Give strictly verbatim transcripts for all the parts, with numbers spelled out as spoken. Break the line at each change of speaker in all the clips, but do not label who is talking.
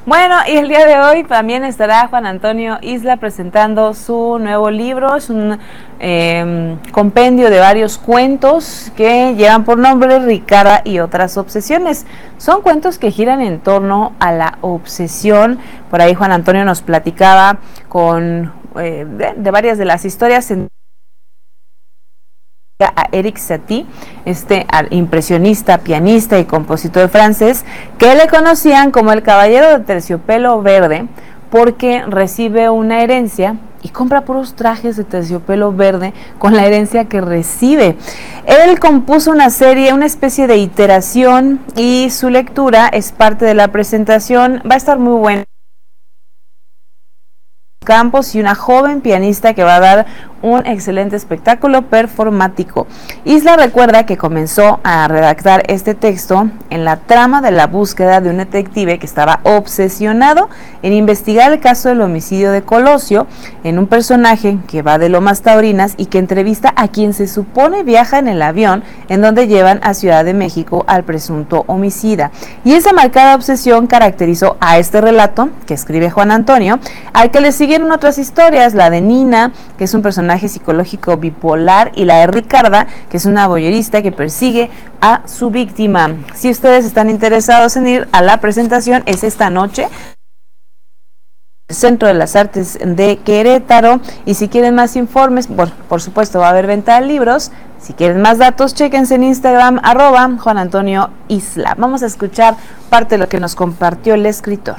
Bueno, y el día de hoy también estará Juan Antonio Isla presentando su nuevo libro. Es un eh, compendio de varios cuentos que llevan por nombre Ricarda y otras obsesiones. Son cuentos que giran en torno a la obsesión. Por ahí Juan Antonio nos platicaba con eh, de, de varias de las historias en a Erik Satie, este impresionista, pianista y compositor francés, que le conocían como el caballero de terciopelo verde, porque recibe una herencia y compra puros trajes de terciopelo verde con la herencia que recibe. Él compuso una serie, una especie de iteración, y su lectura es parte de la presentación. Va a estar muy buena. Campos y una joven pianista que va a dar un excelente espectáculo performático. Isla recuerda que comenzó a redactar este texto en la trama de la búsqueda de un detective que estaba obsesionado en investigar el caso del homicidio de Colosio, en un personaje que va de Lomas Taurinas y que entrevista a quien se supone viaja en el avión en donde llevan a Ciudad de México al presunto homicida. Y esa marcada obsesión caracterizó a este relato que escribe Juan Antonio, al que le siguieron otras historias, la de Nina, que es un personaje psicológico bipolar, y la de Ricarda, que es una voyerista que persigue a su víctima. Si ustedes están interesados en ir a la presentación, es esta noche, Centro de las Artes de Querétaro, y si quieren más informes, por, por supuesto va a haber venta de libros. Si quieren más datos, chéquense en Instagram, arroba Juan Antonio Isla. Vamos a escuchar parte de lo que nos compartió el escritor.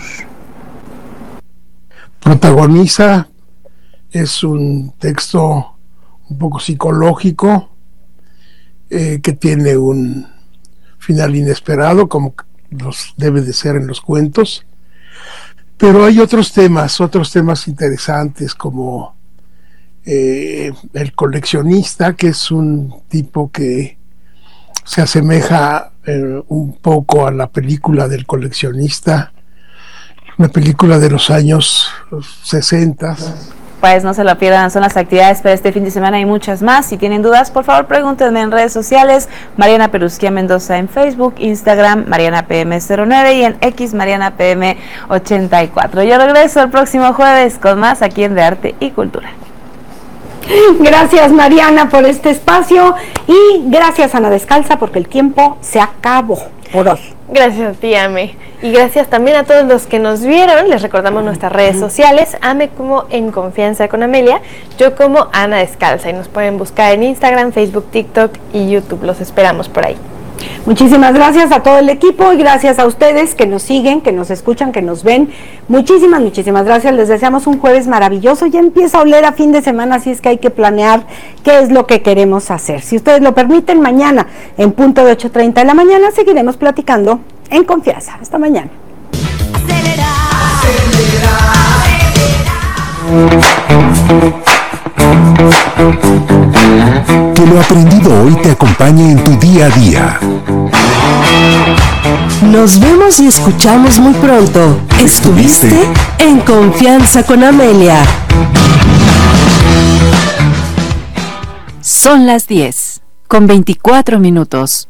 Protagoniza, es un texto un poco psicológico, eh, que tiene un final inesperado, como los debe de ser en los cuentos, pero hay otros temas, otros temas interesantes, como eh, el coleccionista, que es un tipo que se asemeja eh, un poco a la película del coleccionista, una película de los años sesenta.
Pues no se lo pierdan, son las actividades para este fin de semana y muchas más. Si tienen dudas, por favor pregúntenme en redes sociales. Mariana Perusquía Mendoza en Facebook, Instagram, Mariana P M cero nueve, y en X, Mariana P M ochenta y cuatro. Yo regreso el próximo jueves con más aquí en De Arte y Cultura.
Gracias, Mariana, por este espacio, y gracias, Ana Descalza, porque el tiempo se acabó por hoy.
Gracias a ti, Ame. Y gracias también a todos los que nos vieron. Les recordamos nuestras redes sociales: Ame como En Confianza con Amelia, yo como Ana Descalza, y nos pueden buscar en Instagram, Facebook, TikTok y YouTube. Los esperamos por ahí.
Muchísimas gracias a todo el equipo y gracias a ustedes que nos siguen, que nos escuchan, que nos ven. Muchísimas, muchísimas gracias. Les deseamos un jueves maravilloso. Ya empieza a oler a fin de semana, así es que hay que planear qué es lo que queremos hacer. Si ustedes lo permiten, mañana en punto de ocho treinta de la mañana seguiremos platicando en confianza. Hasta mañana. Acelera, acelera.
Que lo aprendido hoy te acompañe en tu día a día.
Nos vemos y escuchamos muy pronto. Estuviste en Confianza con Amelia.
Son las diez, con veinticuatro minutos.